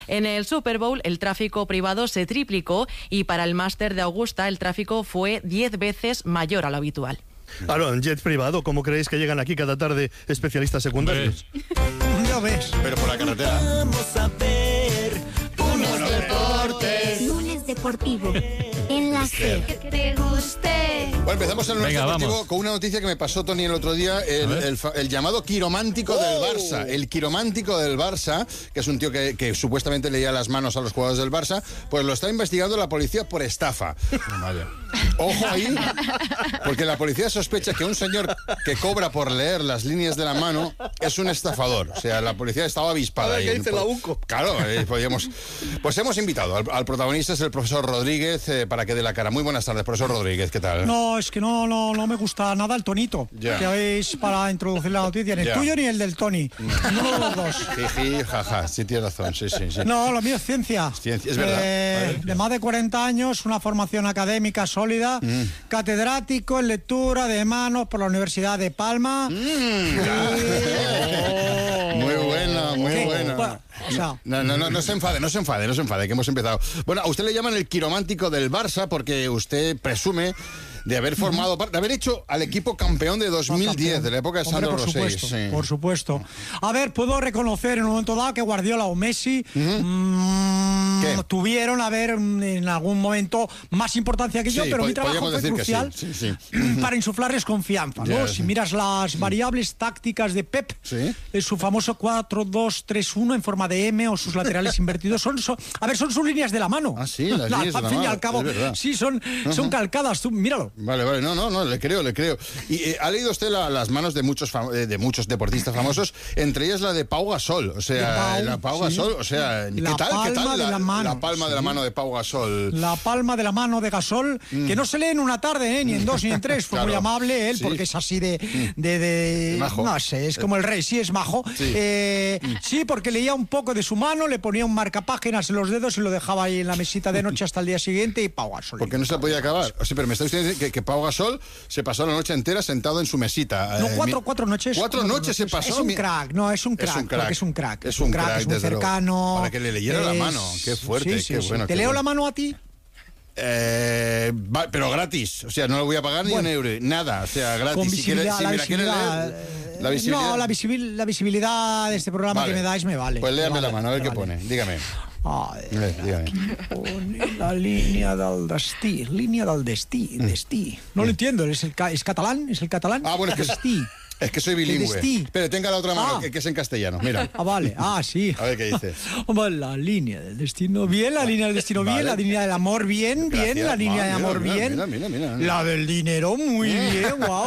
En el Super Bowl el tráfico privado se triplicó y para el Máster de Augusta el tráfico fue 10 veces mayor a lo habitual. Claro, en jet privado, ¿cómo creéis que llegan aquí cada tarde especialistas secundarios? Ya ves. Pero por la carretera. Vamos a ver unos deportes. Lunes deportivo en la SER. Que te guste. Bueno, empezamos el lunes Venga, deportivo vamos. con una noticia que me pasó Tony el otro día, el llamado quiromántico del Barça. El quiromántico del Barça, que es un tío que supuestamente leía las manos a los jugadores del Barça, pues lo está investigando la policía por estafa. Vaya. Ojo ahí, porque la policía sospecha que un señor que cobra por leer las líneas de la mano es un estafador. O sea, la policía estaba avispada. ¿Qué dice la UCO? Claro, pues hemos invitado al protagonista, es el profesor Rodríguez, para que dé la cara. Muy buenas tardes, profesor Rodríguez, ¿qué tal? No, es que no me gusta nada el tonito Ya. que habéis para introducir la noticia, ni el Ya. tuyo ni el del Tony. Ninguno de los dos. Jiji, jaja, sí tienes razón, sí. No, lo mío es ciencia. Ciencia, es verdad. De más de 40 años, una formación académica sólida, catedrático en lectura de manos por la Universidad de Palma. Muy buena, muy ¿Qué? buena. Bueno, o sea, No se enfade, que hemos empezado. Bueno, a usted le llaman el quiromántico del Barça porque usted presume de haber formado parte, de haber hecho al equipo campeón de 2010, de la época de hombre, Sandro por Rosell. supuesto, Sí. por supuesto. A ver, puedo reconocer en un momento dado que Guardiola o Messi ¿Qué? tuvieron, a ver, en algún momento más importancia que yo, Sí, pero mi trabajo podríamos fue decir que crucial sí. para insuflarles confianza, Ya, ¿no? sí. Si miras las variables tácticas de Pep, Sí. su famoso 4-2-3-1 en forma de M o sus laterales invertidos, son sus líneas de la mano. Ah, sí, las líneas de la al fin y mano, al cabo, es verdad. sí, son calcadas, tú, míralo. Vale, no, le creo. Y ha leído usted las manos de muchos deportistas famosos, entre ellas la de Pau Gasol, o sea, De Pau, la Pau sí. Gasol, o sea, ¿qué La tal palma de la mano, la palma de la mano de Pau Gasol? La palma de la mano de Gasol, que no se lee en una tarde, ni en dos ni en tres. Fue Claro. muy amable él, Sí. porque es así de Majo. no sé, es como el rey, sí, es majo. Sí. Sí, porque leía un poco de su mano, le ponía un marcapáginas en los dedos y lo dejaba ahí en la mesita de noche hasta el día siguiente y Pau Gasol. Porque no se podía acabar. O sea, pero me está usted diciendo que Pau Gasol se pasó la noche entera sentado en su mesita. No, cuatro noches. ¿Cuatro noches se pasó? Es un crack, no, es un crack. Porque es un crack. Es un crack, es muy desde luego. cercano. Para que le leyera la mano. Qué fuerte, Sí, qué sí. bueno. ¿Te qué leo bueno. la mano a ti? Pero gratis, o sea, no le voy a pagar ni un euro, nada, o sea, gratis. Con Si quiere- visibilidad, si la me la quiere visibilidad. leer, la visibilidad. No, la visibilidad de este programa Vale. que me dais me vale. Pues léame Me la vale, mano, a ver me qué vale. pone, dígame. Dígame. Dígame. La línia del destí, línia del destí. No lo entiendo, ¿es catalán? ¿Es el catalán? Ah, bueno, es que Destí. Es que soy bilingüe. destí. Pero tenga la otra mano, Ah. que es en castellano, mira. Ah, vale, sí. A ver qué dice. Hombre, la línea del destino, bien, la línea del destino, bien, Vale. la línea del amor, bien, Gracias. la línea de amor, Mira, bien. mira. La del dinero, muy bien, guau,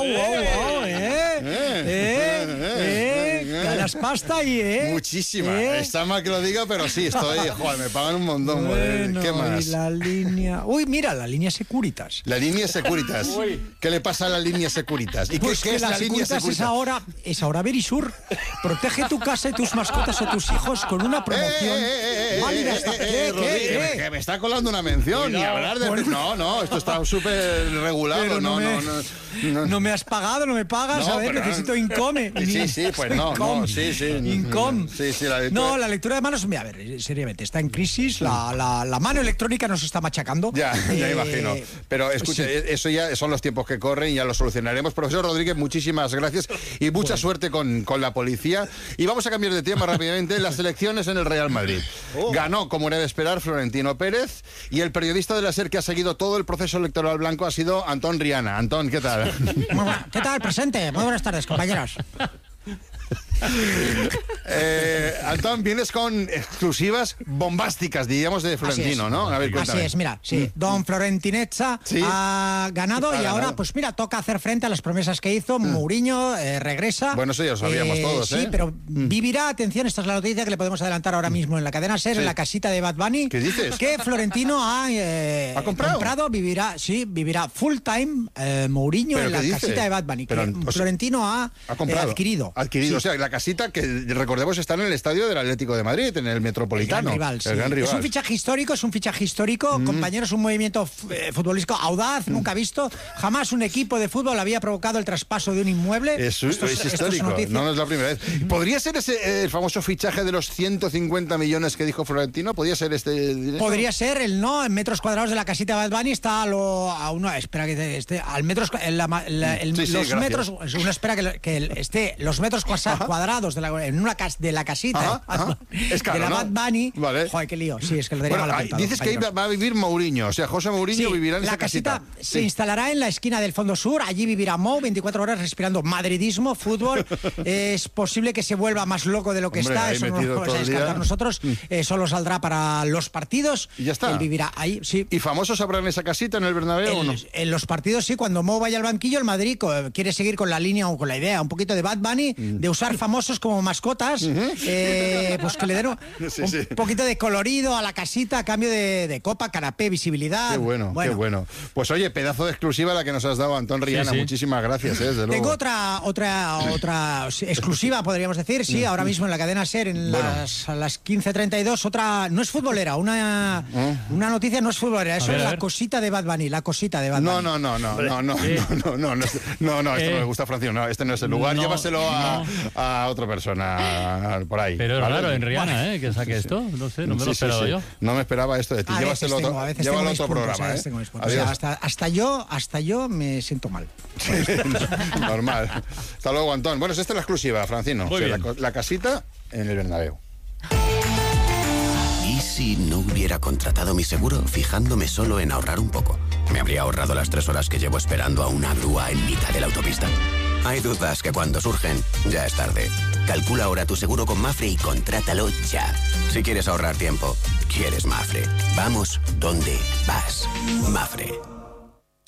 ganas pasta y, Muchísima. Está mal que lo diga, pero sí, estoy. Joder, me pagan un montón. Bueno, ¿Qué más? y la línea... Uy, mira, la línea Securitas. La línea Securitas. ¿Qué le pasa a la línea Securitas? ¿Y Pues qué que es la la línea Securitas Securitas? es ahora Verisur. Protege tu casa y tus mascotas o tus hijos con una promoción válida hasta... Rodríguez, que me está colando una mención y hablar de... No, esto está súper regulado. Pero No. no me has pagado, no me pagas, No, a ver, pero- necesito Income. Sí, pues no, sí. Income. Sí, No, la lectura de manos, a ver, seriamente, está en crisis, la mano electrónica nos está machacando. Ya imagino. Pero escuche, sí. eso ya son los tiempos que corren y ya lo solucionaremos. Profesor Rodríguez, muchísimas gracias y mucha suerte con la policía. Y vamos a cambiar de tema rápidamente. Las elecciones en el Real Madrid. Ganó, como era de esperar, Florentino Pérez, y el periodista de la SER que ha seguido todo el proceso electoral blanco ha sido Antón Riana. Antón, ¿qué tal? ¿Qué tal, presente? Muy buenas tardes, compañeros. Antón, vienes con exclusivas bombásticas, diríamos, de Florentino, ¿no? A ver, cuéntame. Así es, mira, sí. Don Florentinezza Sí. ha ganado Ha y ahora, ganado. pues mira, toca hacer frente a las promesas que hizo. Mourinho regresa. Bueno, eso ya lo sabíamos todos, ¿eh? Sí, pero vivirá, atención, esta es la noticia que le podemos adelantar ahora mismo en la cadena SER, Sí. en la casita de Bad Bunny. ¿Qué dices? Que Florentino ha comprado? vivirá full time Mourinho ¿Pero en la qué dice? casita de Bad Bunny. Pero, que o sea, Florentino ha comprado. adquirido. Adquirido, Sí. o sea, la Casita, que recordemos está en el estadio del Atlético de Madrid, en el Metropolitano. El gran rival, sí. El gran rival. Es un fichaje histórico, compañeros, un movimiento futbolístico audaz, nunca visto. Jamás un equipo de fútbol había provocado el traspaso de un inmueble. Es histórico, no es la primera vez. ¿Podría ser ese el famoso fichaje de los 150 millones que dijo Florentino? ¿Podría ser este dinero? Podría ser, en metros cuadrados de la casita de Bad Bunny está al metros, los metros, uno espera que esté los metros cuadrados de la casita es caro, de la ¿no? Bad Bunny. Vale. Joder, qué lío. Sí, es que lo tenía mal apuntado. Dices que ahí va a vivir Mourinho, o sea, José Mourinho vivirá en esa casita. Se instalará en la esquina del Fondo Sur, allí vivirá Mou 24 horas respirando madridismo, fútbol. Es posible que se vuelva más loco de lo que está, eso no lo vamos a descartar nosotros. Solo saldrá para los partidos. Y ya está. Él vivirá ahí, sí. ¿Y famosos habrán en esa casita en el Bernabéu o no? En los partidos sí, cuando Mou vaya al banquillo, el Madrid quiere seguir con la línea o con la idea un poquito de Bad Bunny, de usar famosos como mascotas, pues que le den un poquito de colorido a la casita a cambio de copa, canapé, visibilidad. Qué bueno. Pues oye, pedazo de exclusiva la que nos has dado, Antón Riana. Muchísimas gracias, desde luego. Tengo otra exclusiva, podríamos decir, sí, ahora mismo en la cadena SER, a las 15:32, otra, no es futbolera, una noticia no es futbolera, eso es la cosita de Bad Bunny, la cosita de Bad Bunny. No, esto no le gusta a Francisco, no, este no es el lugar, llévaselo a otra persona por ahí. Pero es raro en Rihanna, que saque esto, no sé, no me lo esperaba yo. No me esperaba esto de ti, llévaselo a otro programa. Hasta yo me siento mal. Normal. Hasta luego, Antón. Bueno, esta es la exclusiva, Francino. La casita en el Bernabéu. ¿Y si no hubiera contratado mi seguro fijándome solo en ahorrar un poco? Me habría ahorrado las 3 horas que llevo esperando a una grúa en mitad de la autopista. Hay dudas que cuando surgen, ya es tarde. Calcula ahora tu seguro con Mapfre y contrátalo ya. Si quieres ahorrar tiempo, quieres Mapfre. Vamos donde vas. Mapfre.